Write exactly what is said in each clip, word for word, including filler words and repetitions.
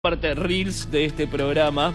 parte reels de este programa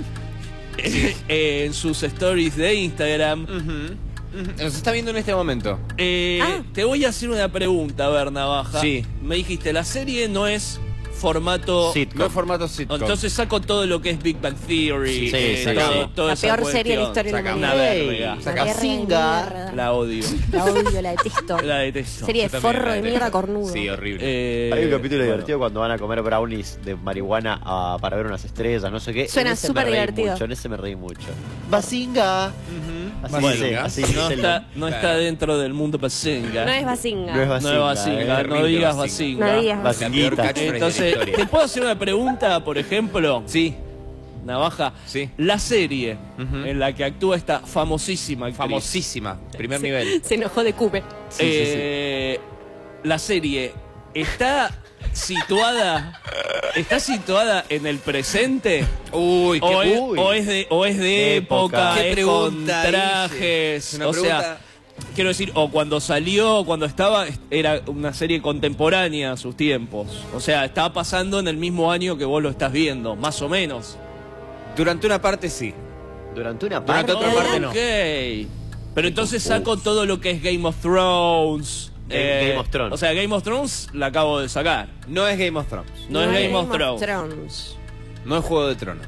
sí. eh, en sus stories de Instagram. Uh-huh. Uh-huh. Nos está viendo en este momento. eh, ah. Te voy a hacer una pregunta, a ver, Navaja. Sí. Me dijiste, la serie no es formato sitcom. No es formato sitcom. Entonces saco todo lo que es Big Bang Theory. Sí, eh, sí, todo, sí. toda la esa peor cuestión. serie de la historia de la Una verga. Saca Bazinga. La odio. La odio, la detesto. La detesto. Serie de forro de mierda cornudo. Sí, horrible. Eh, Hay un capítulo bueno. divertido cuando van a comer brownies de marihuana a, para ver unas estrellas, no sé qué. Suena súper divertido. Mucho, en ese me reí mucho. Bazinga. Uh-huh. Así Bueno, dice, así no, dice está, el- no Claro. está dentro del mundo Bazinga. No es Bazinga. No es No Bazinga. es Bazinga, eh. no horrible digas Bazinga. Bazinga. No digas Bazinguita. La peor catchphrase de la Entonces, historia. ¿te puedo hacer una pregunta, por ejemplo? Sí. Navaja. Sí. La serie Ujú. en la que actúa esta famosísima actriz. Famosísima. Primer nivel. Se enojó de Cube. Sí, sí, eh, La serie está situada. ¿Está situada en el presente? Uy, qué ¿O es, uy. o es de, o es de época? Época. Qué ¿Es pregunta con trajes? hice. Es una o sea, pregunta- quiero decir, o cuando salió, cuando estaba, era una serie contemporánea a sus tiempos. O sea, estaba pasando en el mismo año que vos lo estás viendo, más o menos. Durante una parte sí. Durante una Durante parte. otra parte no. Ok. Pero entonces saco todo lo que es Game of Thrones. Game- Game of Thrones. O sea, Game of Thrones la acabo de sacar. No es Game of Thrones. No, es Game, of Thrones. Thrones. No es Juego de Tronos.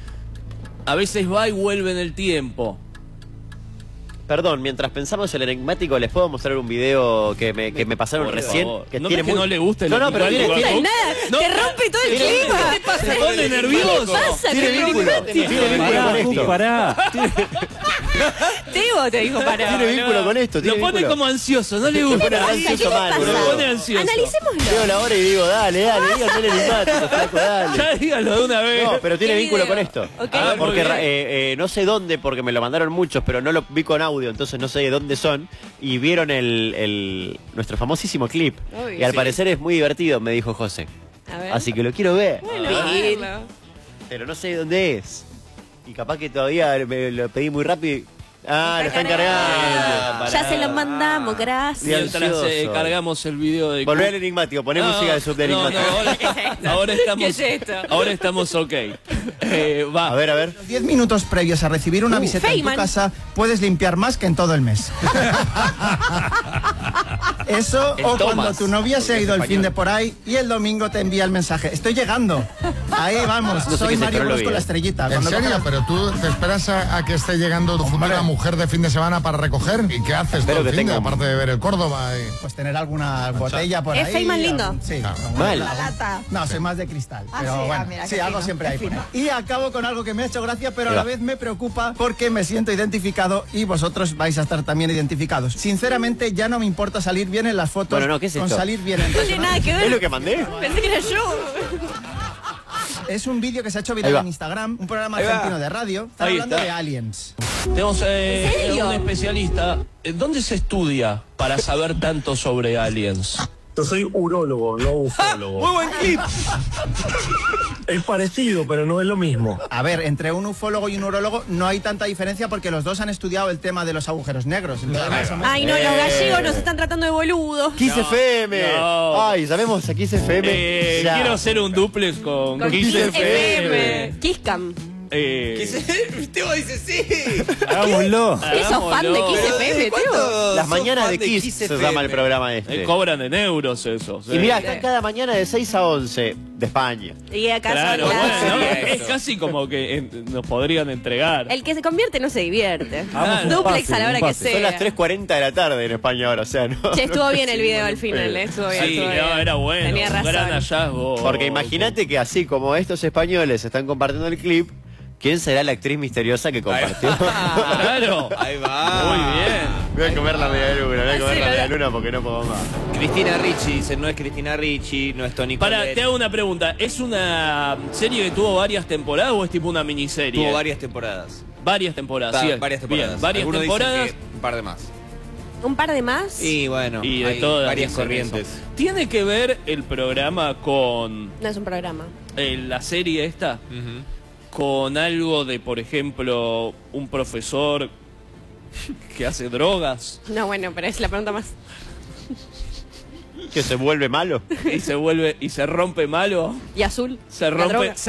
A veces va y vuelve en el tiempo. Perdón, mientras pensamos el enigmático, les puedo mostrar un video que me, que me pasaron Por recién. favor. Que ¿No tiene ves que muy- no le gusta el No, no, pero tiene, enigmático? tiene, Nada, No, te rompe todo el tiene- clima. ¿Qué te Se pone nervioso. ¿Qué pasa? tiene Te vínculo, rompe. tiene vínculo con esto. Pará. Teo te dijo para. Tiene vínculo con esto, Lo tiene pone vínculo. como ansioso, no le gusta. pone ¿Qué ansioso le mal, pasa? boludo. Lo pone ansioso. Analicémoslo. Veo la hora y digo, dale, dale, dígame el enigmático, flaco, dale. Ya dígalo de una vez. No, pero tiene ¿Qué vínculo video? con esto. Ok. Ah, muy porque bien. eh, eh, no sé dónde, porque me lo mandaron muchos, pero no lo vi con audio, entonces no sé de dónde son. Y vieron el, el nuestro famosísimo clip. Uy, y al sí. parecer es muy divertido, me dijo José. A ver. Así que lo quiero ver. Bueno, Ah. verlo. Pero no sé dónde es. Y capaz que todavía me lo pedí muy rápido. y- Ah, lo Está están cargando. cargando. Ya se lo mandamos, gracias. Bien. Mientras eh, ansioso. cargamos el video de... Volvé al enigmático, poné No, música de sub de no, enigmático. no, ahora, ahora estamos, ¿Qué es esto? ahora estamos ok. Eh, va. A ver, a ver. Diez minutos previos a recibir una Uh, visita Feynman. en tu casa, puedes limpiar más que en todo el mes. Eso, El o Thomas, cuando tu novia se ha porque ido es el fin de español. por ahí y el domingo te envía el mensaje. Estoy llegando. Ahí vamos. No sé qué Soy es, Mario pero lo Bros vi, con la ¿eh? estrellita. ¿En Cuando serio? coge la- Pero tú te esperas a, a que esté llegando tu futura mujer de fin de semana para recoger. ¿Y qué haces Espero todo el que fin de, tenga- aparte de ver el Córdoba? y- Pues tener alguna botella por ¿Es ahí. Feynman lindo? algún- Sí. Ah, algún- mal. algún- No, soy más de cristal. Ah, pero sí, ah, bueno, mira, sí, qué algo fino, siempre qué hay. por fino. ahí. Y acabo con algo que me ha hecho gracia, pero a Ahí la va. vez me preocupa porque me siento identificado y vosotros vais a estar también identificados. Sinceramente, ya no me importa salir bien en las fotos. Bueno, no, ¿qué es con esto? salir bien en No tiene nada que ver. ¿Es lo que mandé? Pensé que era yo. Es un vídeo que se ha hecho viral Ahí va. en Instagram, un programa Ahí va. argentino de radio. Está Ahí hablando está. de aliens. Tenemos eh, ¿En serio? un especialista. Eh, ¿Dónde se estudia para saber tanto sobre aliens? Yo soy urólogo, no ufólogo. Muy buen clip. Es parecido, pero no es lo mismo. A ver, entre un ufólogo y un urólogo no hay tanta diferencia porque los dos han estudiado el tema de los agujeros negros. Entonces, más o menos- Ay, no, los gallegos nos están tratando de boludos. Kiss F M. no. Ay, llamemos a Kiss F M. Eh, ya. quiero hacer un duplex con, Con Kiss Kiss F M. F M. Kisscam. Eh, Teo dice sí. Hagámoslo. ¿Qué sos fan de hagámoslo. Kiss F M, tío? Las sos mañanas fan de Kiss, se llama el programa Eh, este. cobran de euros eso. Y mira, están cada mañana de seis a once de España. Y acá Claro, son las- bueno, ¿no? Eso. Es casi como que en- nos podrían entregar. El que se convierte no se divierte. Hagamos un Duplex pase, a la hora un que pase. sea. Son las tres cuarenta de la tarde en España ahora, o sea, ¿no? Che, estuvo no bien el sí, video bueno, al final, pero- eh. Estuvo bien, Sí, estuvo no, bien. era bueno. Tenía un razón. gran hallazgo. Porque imagínate que así como estos españoles están compartiendo el clip, ¿quién será la actriz misteriosa que compartió? Claro. Ahí va. Muy bien. Voy a comer la media luna, voy a comer Sí, la lo- media luna porque no puedo más. Cristina Ricci dice, no es Cristina Ricci, no es Tony Para, Collette. te hago una pregunta. ¿Es una serie que tuvo varias temporadas o es tipo una miniserie? Tuvo varias temporadas. Varias temporadas, Ta- sí. varias temporadas. Bien, varias Algunos dicen temporadas. que un par de más. ¿Un par de más? Y bueno, Y de hay todas varias dicen corrientes. eso. ¿Tiene que ver el programa con No es un programa. eh, la serie esta? Ujú. Con algo de, por ejemplo, un profesor que hace drogas. No, bueno, pero es la pregunta más. Que se vuelve malo. y se vuelve y se rompe malo. Y azul. Se la rompe, droga.